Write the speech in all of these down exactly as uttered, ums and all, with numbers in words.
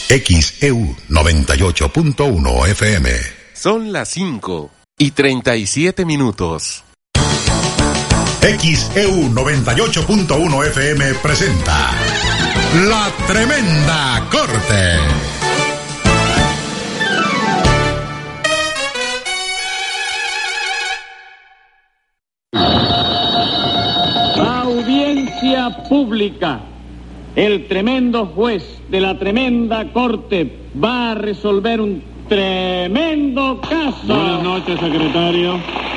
X E U noventa y ocho punto uno F M. Son las cinco y treinta y siete minutos. X E U noventa y ocho punto uno F M presenta La Tremenda Corte. Audiencia pública. El tremendo juez de la tremenda corte va a resolver un tremendo caso. Buenas noches, secretario.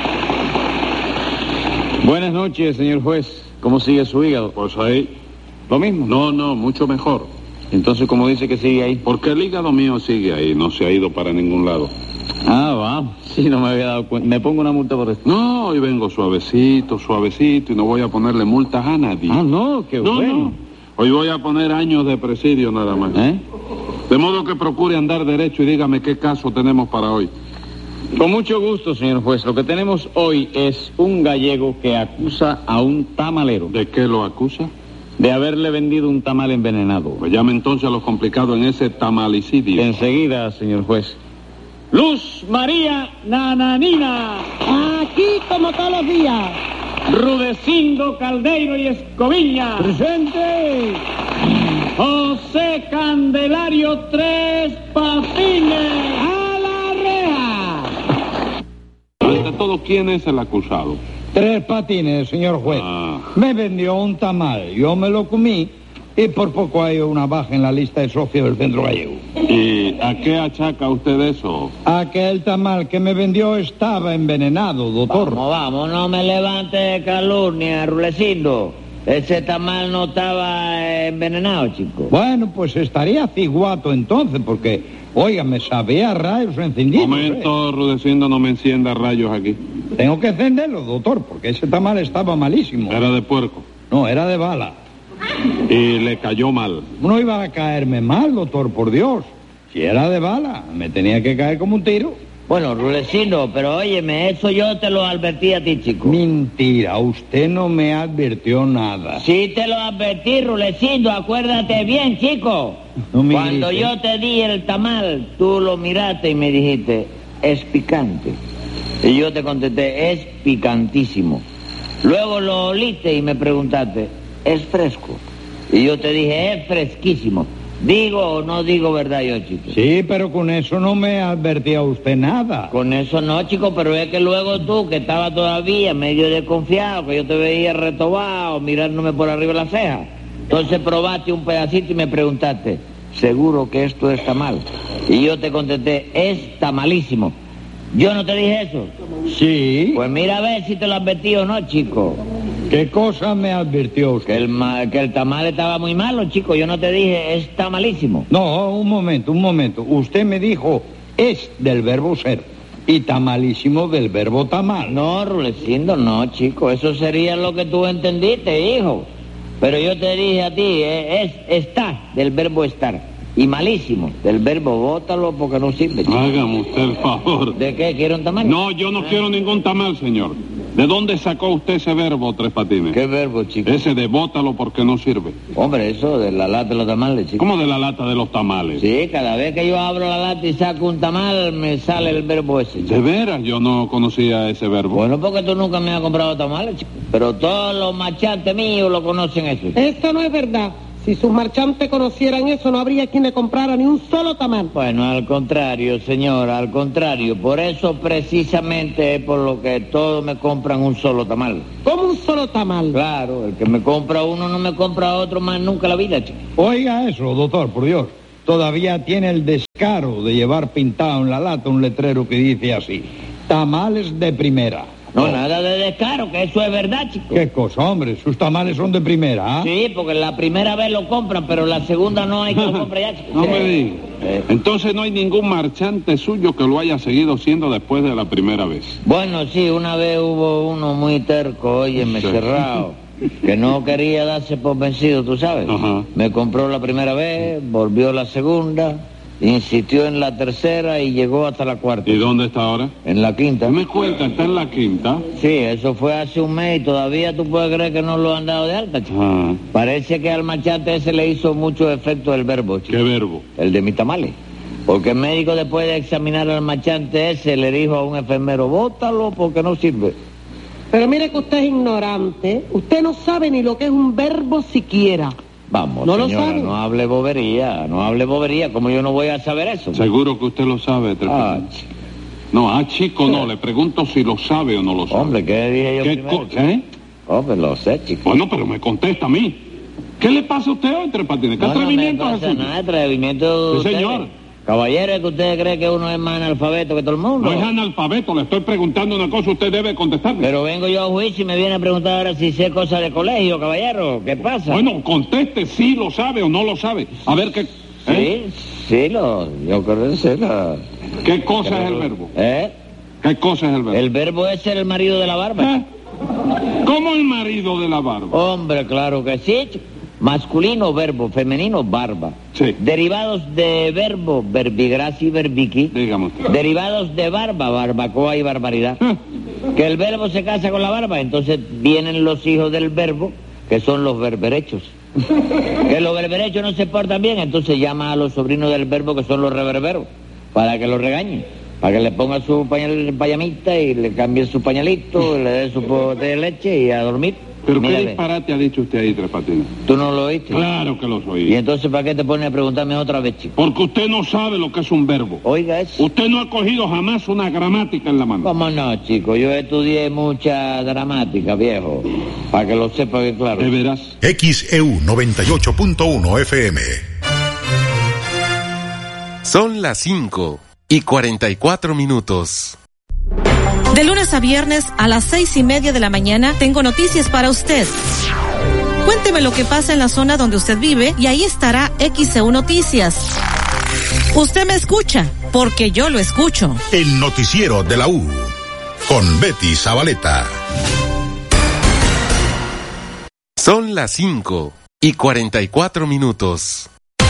Buenas noches, señor juez. ¿Cómo sigue su hígado? Pues ahí. ¿Lo mismo? No, no, mucho mejor. Entonces, ¿cómo dice que sigue ahí? Porque el hígado mío sigue ahí, no se ha ido para ningún lado. Ah, vamos. Sí, no me había dado cuenta. ¿Me pongo una multa por esto? No, hoy vengo suavecito, suavecito, y no voy a ponerle multas a nadie. Ah, no, qué no, bueno. No. Hoy voy a poner años de presidio nada más. ¿Eh? De modo que procure andar derecho y dígame qué caso tenemos para hoy. Con mucho gusto, señor juez. Lo que tenemos hoy es un gallego que acusa a un tamalero. ¿De qué lo acusa? De haberle vendido un tamal envenenado. Pues llame entonces a los complicados en ese tamalicidio. Enseguida, señor juez. Luz María Nananina. Aquí como todos los días. Rudecindo Caldeiro y Escoviña. ¡Presente! José Candelario Tres Patines. ¡A la reja! Ante todo, ¿quién es el acusado? Tres Patines, señor juez. Ah. Me vendió un tamal, yo me lo comí y por poco hay una baja en la lista de socios del Centro Gallego. ¿Y a qué achaca usted eso? A que el tamal que me vendió estaba envenenado, doctor. Vamos, vamos, no me levante calumnia, Rulecindo. Ese tamal no estaba envenenado, chico. Bueno, pues estaría ciguato entonces, porque, oiga, me sabía a rayos encendidos. Momento, ¿eh? Rudecindo, no me encienda rayos aquí. Tengo que encenderlo, doctor, porque ese tamal estaba malísimo. Era de puerco. No, era de bala. Y le cayó mal. No iba a caerme mal, doctor, por Dios. Si era de bala, me tenía que caer como un tiro. Bueno, Rulecindo, pero óyeme, eso yo te lo advertí a ti, chico. Mentira, usted no me advirtió nada. Sí te lo advertí, Rulecindo, acuérdate bien, chico. No me Cuando grites. yo te di el tamal, tú lo miraste y me dijiste, es picante. Y yo te contesté, es picantísimo. Luego lo oliste y me preguntaste, ¿es fresco? Y yo te dije, es fresquísimo. ¿Digo o no digo verdad yo, chico? Sí, pero con eso no me advertía usted nada. Con eso no, chico, pero es que luego tú, que estabas todavía medio desconfiado, que yo te veía retobado, mirándome por arriba de la ceja, entonces probaste un pedacito y me preguntaste, ¿seguro que esto está mal? Y yo te contesté, está malísimo. ¿Yo no te dije eso? Sí. Pues mira a ver si te lo advertí o no, chico. ¿Qué cosa me advirtió Que usted? el, ma- que el tamal estaba muy malo, chico. Yo no te dije, está malísimo. No, un momento, un momento. Usted me dijo, es del verbo ser. Y tamalísimo del verbo tamal. No, Rulecindo, no, chico. Eso sería lo que tú entendiste, hijo. Pero yo te dije a ti, eh, es está del verbo estar. Y malísimo del verbo bótalo porque no sirve, chico. Hágame usted el favor. ¿De qué? ¿Quiere un tamal? No, yo no quiero ningún tamal, señor. ¿De dónde sacó usted ese verbo, Tres Patines? ¿Qué verbo, chico? Ese de bótalo porque no sirve. Hombre, eso de la lata de los tamales, chico. ¿Cómo de la lata de los tamales? Sí, cada vez que yo abro la lata y saco un tamal, me sale el verbo ese, chico. ¿De veras? Yo no conocía ese verbo. Bueno, porque tú nunca me has comprado tamales, chico. Pero todos los machantes míos lo conocen eso. Eso no es verdad. Si sus marchantes conocieran eso, no habría quien le comprara ni un solo tamal. Bueno, al contrario, señora, al contrario. Por eso precisamente es por lo que todos me compran un solo tamal. ¿Cómo un solo tamal? Claro, el que me compra uno no me compra otro más nunca en la vida, chico. Oiga eso, doctor, por Dios. Todavía tiene el descaro de llevar pintado en la lata un letrero que dice así, tamales de primera. No, nada de descaro, que eso es verdad, chico. ¿Qué cosa, hombre? Sus tamales son de primera, ¿ah? Sí, porque la primera vez lo compran, pero la segunda no hay que lo compre ya, chico. No Sí. me diga. Eh. Entonces no hay ningún marchante suyo que lo haya seguido siendo después de la primera vez. Bueno, sí, una vez hubo uno muy terco, óyeme, Sí. cerrado, que no quería darse por vencido, tú sabes. Ajá. Me compró la primera vez, volvió la segunda, insistió en la tercera y llegó hasta la cuarta. ¿Y dónde está ahora? En la quinta. ¿Me cuenta? ¿Está en la quinta? Sí, eso fue hace un mes y todavía tú puedes creer que no lo han dado de alta, chico. Ah. Parece que al marchante ese le hizo mucho efecto el verbo, chico. ¿Qué verbo? El de mis tamales. Porque el médico, después de examinar al marchante ese, le dijo a un enfermero, bótalo porque no sirve. Pero mire que usted es ignorante. Usted no sabe ni lo que es un verbo siquiera. Vamos, ¿No lo señora, sabe? no hable bobería, no hable bobería, como yo no voy a saber eso. Seguro que usted lo sabe, Tres Ah, Patines. No, ah, chico, no, le pregunto si lo sabe o no lo sabe. Hombre, ¿qué dije yo ¿Qué primero? co- ¿Eh? Oh, pues lo sé, chico. Bueno, pero me contesta a mí. ¿Qué le pasa a usted hoy, Tres Patines? ¿Qué No, no me atrevimiento es pasa el suyo? nada, atrevimiento de Sí, ustedes. señor. Caballero, ¿es que usted cree que uno es más analfabeto que todo el mundo? No es analfabeto, le estoy preguntando una cosa, usted debe contestarme. Pero vengo yo a juicio y me viene a preguntar ahora si sé cosas de colegio, caballero. ¿Qué pasa? Bueno, conteste si lo sabe o no lo sabe. A ver qué... ¿eh? Sí, sí, lo, yo creo que sí. Lo, ¿Qué cosa es el verbo? ¿Eh? ¿Qué cosa es el verbo? El verbo es ser el marido de la barba. ¿Eh? ¿Cómo el marido de la barba? Hombre, claro que sí. chico. Masculino, verbo, femenino, barba. Sí. Derivados de verbo, verbigracia y verbiqui. Dígame usted. Derivados de barba, barbacoa y barbaridad. ¿Eh? Que el verbo se casa con la barba, entonces vienen los hijos del verbo, que son los berberechos. Que los berberechos no se portan bien, entonces llama a los sobrinos del verbo, que son los reverberos, para que los regañen, para que le ponga su pañal, payamita y le cambie su pañalito, le dé su pote de leche y a dormir. ¿Pero Mira, qué ve, disparate ha dicho usted ahí, Tres Patines? ¿tú no lo oíste? Claro que lo ¿Y soy. entonces para qué te pones a preguntarme otra vez, chico? Porque usted no sabe lo que es un verbo. Oiga eso. Usted no ha cogido jamás una gramática en la mano. ¿Cómo no, chico? Yo estudié mucha dramática, viejo, para que lo sepa que claro. ¿De veras? X E U noventa y ocho punto uno F M. Son las cinco y cuarenta y cuatro minutos. De lunes a viernes a las seis y media de la mañana tengo noticias para usted. Cuénteme lo que pasa en la zona donde usted vive y ahí estará X E U Noticias. Usted me escucha, porque yo lo escucho. El noticiero de la U. Con Betty Zabaleta. Son las cinco y cuarenta y cuatro minutos.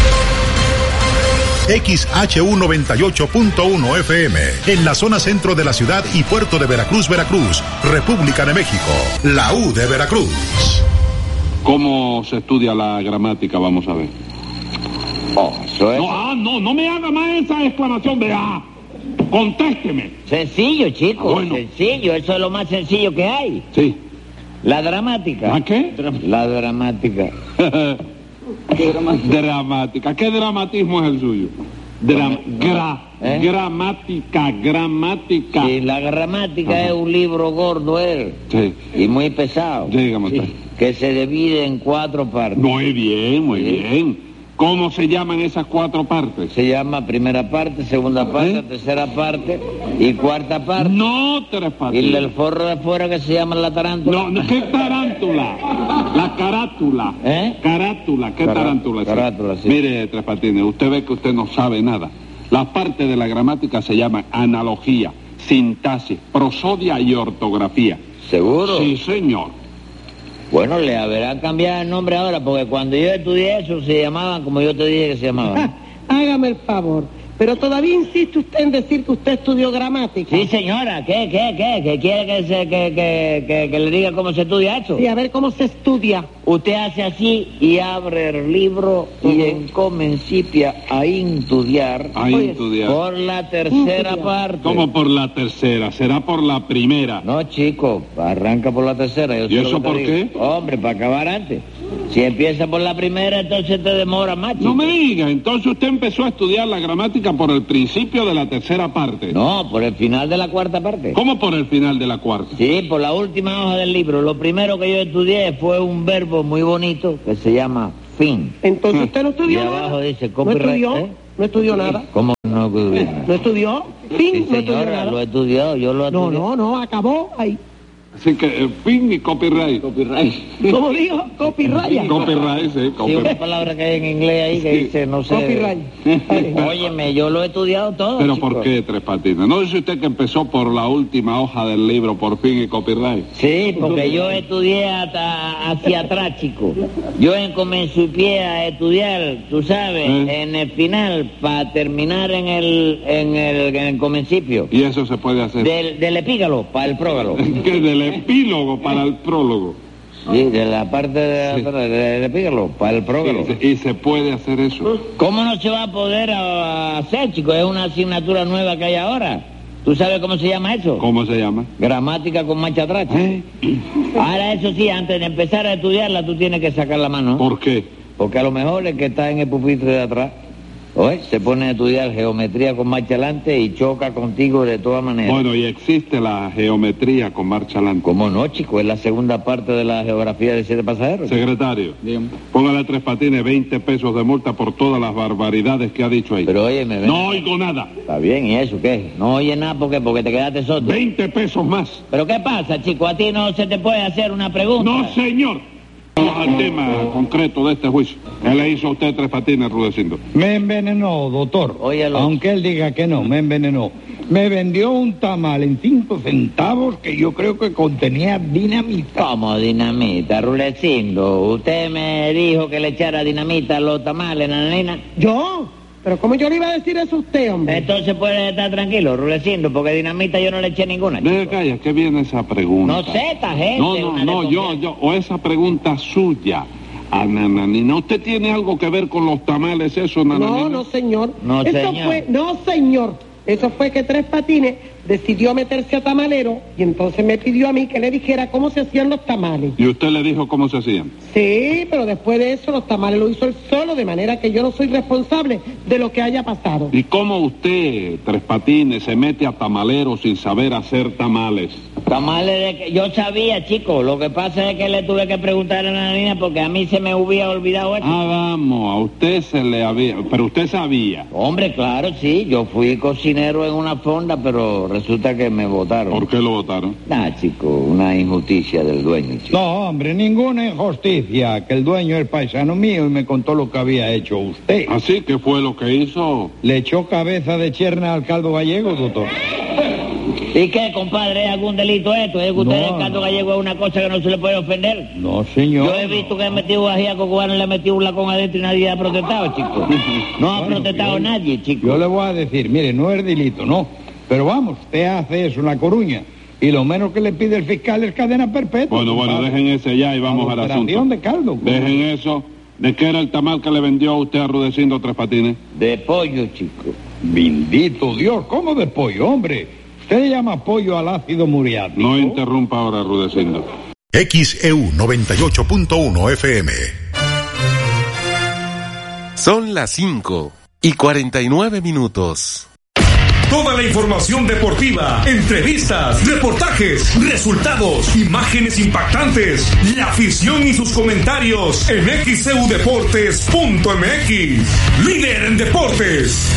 X H U noventa y ocho punto uno F M, en la zona centro de la ciudad y puerto de Veracruz, Veracruz, República de México, la U de Veracruz. ¿Cómo se estudia la gramática? Vamos a ver. Oh, eso es No, ah, no, no me haga más esa exclamación de ah. Contésteme. sencillo, chico, Ah, bueno. sencillo, eso es lo más sencillo que hay. Sí. La dramática. ¿La qué? La dramática. Dramática. ¿Qué dramatismo es el suyo? Dra- gra- ¿Eh? Gramática, gramática. Sí, la gramática Ajá. es un libro gordo, él, Sí. y muy pesado. Dígame usted. Que se divide en cuatro partes. Muy bien, muy Sí. bien. ¿Cómo se llaman esas cuatro partes? Se llama primera parte, segunda parte, ¿Eh? tercera parte y cuarta parte. No, Tres Y Patines. el forro de afuera que se llama la tarántula. No, no, ¿qué tarántula? La carátula. ¿Eh? Carátula, ¿qué Cará- tarántula? es? carátula, sí. Mire, Tres Patines, usted ve que usted no sabe nada. Las partes de la gramática se llaman analogía, sintaxis, prosodia y ortografía. ¿Seguro? Sí, señor. Bueno, le habrán cambiado el nombre ahora, porque cuando yo estudié eso se llamaban como yo te dije que se llamaban. Hágame el favor. Pero todavía insiste usted en decir que usted estudió gramática. Sí, señora, ¿qué, qué, qué? ¿Que quiere que, se, que, que, que, que le diga cómo se estudia eso? Sí, a ver cómo se estudia. Usted hace así y abre el libro y en comencipia a estudiar A estudiar. por la tercera Estudiar. parte. ¿Cómo por la tercera? ¿Será por la primera? No, chico, arranca por la tercera. Yo sé ¿Y lo eso que te por digo. qué? Hombre, para acabar antes. Si empieza por la primera, entonces te demora más, chico. No me diga, entonces usted empezó a estudiar la gramática por el principio de la tercera parte. No, por el final de la cuarta parte. ¿Cómo por el final de la cuarta? Sí, por la última hoja del libro. Lo primero que yo estudié fue un verbo muy bonito que se llama fin. Entonces usted no Y estudió abajo nada. dice ¿No copyright, estudió? ¿eh? ¿No estudió nada? ¿Cómo no estudié? ¿No estudió? Sí, Fin, no estudió señora, nada. lo he estudiado, yo lo No, estudié. no, no, acabó ahí. Así que, eh, fin y copyright. Copyright. ¿Cómo dijo? Copyright. Copyright, sí, Sí, copyright. una palabra que hay en inglés ahí que Sí. dice, no sé. Copyright. Óyeme, yo lo he estudiado todo. Pero chico. ¿por qué Tres Patines? ¿No dice usted que empezó por la última hoja del libro, por fin y copyright? Sí, porque yo estudié hasta hacia atrás, chico. Yo comencé a estudiar, tú sabes, ¿Eh? en el final, para terminar en el, en el, en el comencipio. Y eso se puede hacer. Del, del epígalo para el prógalo. ¿Qué? Del epílogo para el prólogo. Sí, de la parte de, Sí. de- del epígalo para el prógalo. Sí, sí, y se puede hacer eso. ¿Cómo no se va a poder a- hacer, chico? Es una asignatura nueva que hay ahora. ¿Tú sabes cómo se llama eso? ¿Cómo se llama? Gramática con marcha atrás, chico. ¿Eh? Ahora, eso sí, antes de empezar a estudiarla, tú tienes que sacar la mano. ¿Por qué? Porque a lo mejor el que está en el pupitre de atrás, oye, se pone a estudiar geometría con marcha adelante y choca contigo de todas maneras. Bueno, y existe la geometría con marcha adelante. ¿Cómo no, chico? Es la segunda parte de la geografía de siete pasajeros. Secretario, póngale a Tres Patines veinte pesos de multa por todas las barbaridades que ha dicho ahí. Pero oye, me ven. No oigo nada. Está bien, ¿y eso qué? No oye nada, ¿por qué? Porque te quedaste sordo. veinte pesos más. ¿Pero qué pasa, chico? ¿A ti no se te puede hacer una pregunta? No, señor. Vamos al tema concreto de este juicio. ¿Qué le hizo a usted Tres Patines, Rudecindo? Me envenenó, doctor. Óyelo. Aunque él diga que no, me envenenó. Me vendió un tamal en cinco centavos que yo creo que contenía dinamita. ¿Cómo dinamita, Rulecindo? Usted me dijo que le echara dinamita a los tamales, nananina. ¿Yo? ¿Pero cómo yo le iba a decir eso a usted, hombre? Entonces puede estar tranquilo, Rulecindo, porque dinamita yo no le eché ninguna. Deje calla, ¿qué viene esa pregunta? No sé, esta gente. No, no, una no, yo, desconfianza. yo, o esa pregunta suya. A Nananina, ¿usted tiene algo que ver con los tamales, eso, Nananina? No, no, señor. No, Eso señor. fue, no, señor. Eso fue que Tres Patines decidió meterse a tamalero y entonces me pidió a mí que le dijera cómo se hacían los tamales. ¿Y usted le dijo cómo se hacían? Sí, pero después de eso los tamales lo hizo él solo, de manera que yo no soy responsable de lo que haya pasado. ¿Y cómo usted, Tres Patines, se mete a tamalero sin saber hacer tamales? Tamales de que yo sabía, chico. Lo que pasa es que le tuve que preguntar a la niña porque a mí se me hubiera olvidado esto. Ah, vamos, a usted se le había... Pero usted sabía. Hombre, claro, sí. Yo fui cocinero en una fonda, pero resulta que me votaron. ¿Por qué lo votaron? Nah, chico, una injusticia del dueño, chico. No, hombre, ninguna injusticia. Que el dueño es paisano mío y me contó lo que había hecho usted. ¿Así? ¿Qué fue lo que hizo? ¿Le echó cabeza de cherna al caldo gallego, doctor? ¿Y qué, compadre? ¿Es algún delito esto? ¿Es que usted No, el caldo no. gallego es una cosa que no se le puede ofender? No, señor. Yo he visto que han metido ajíaco cubano y le han metido un lacón adentro y nadie ha protestado, chico. No ha Bueno, protestado yo- nadie, chico. Yo le voy a decir, mire, no es delito, no. Pero vamos, usted hace eso en La Coruña. Y lo menos que le pide el fiscal es cadena perpetua. Bueno, bueno, compadre. dejen ese ya y vamos al asunto. Adulteración de caldo. Dejen eso. ¿De qué era el tamal que le vendió a usted a Rudecindo Tres Patines? De pollo, chico. Bendito Dios, ¿cómo de pollo, hombre? Usted le llama pollo al ácido muriático. No interrumpa ahora, Rudecindo. X E U noventa y ocho punto uno F M. Son las cinco y cuarenta y nueve minutos. Toda la información deportiva, entrevistas, reportajes, resultados, imágenes impactantes, la afición y sus comentarios en X E U Deportes punto M X. Líder en deportes.